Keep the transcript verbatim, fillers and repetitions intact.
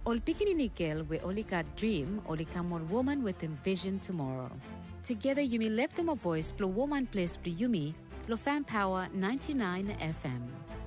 Ol pikini nikel we oli ka dream, oli ka more woman with a vision tomorrow. Together Yumi left them a voice, plo woman place plo Yumi, lo fan power ninety-nine F M.